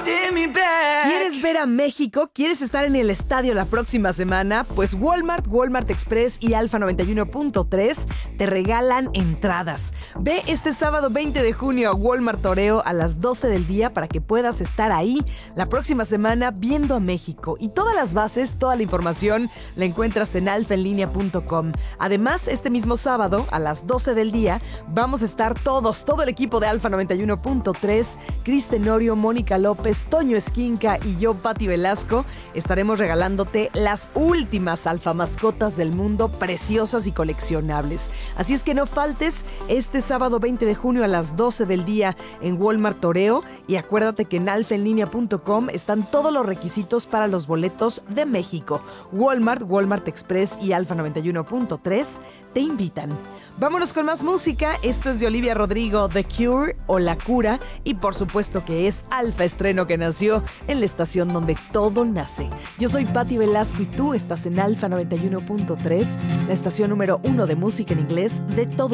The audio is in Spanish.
¿Quieres ver a México? ¿Quieres estar en el estadio la próxima semana? Pues Walmart Express y Alfa 91.3 te regalan entradas. Ve este sábado 20 de junio a Walmart Toreo a las 12 del día para que puedas estar ahí la próxima semana viendo a México. Y todas las bases, toda la información la encuentras en alfaenlinea.com. Además, este mismo sábado a las 12 del día vamos a estar todo el equipo de Alfa 91.3, Cris Tenorio, Mónica López, Toño Esquinca y yo, Pati Velasco, estaremos regalándote las últimas alfa mascotas del mundo, preciosas y coleccionables. Así es que no faltes este sábado 20 de junio a las 12 del día en Walmart Toreo, y acuérdate que en alfaenlinea.com están todos los requisitos para los boletos de México. Walmart Express y Alfa 91.3 te invitan. Vámonos con más música. Esto es de Olivia Rodrigo, The Cure o La Cura, y por supuesto que es Alfa Estreno, que nació en la estación donde todo nace. Yo soy Pati Velasco y tú estás en Alfa 91.3, la estación número 1 de música en inglés de todo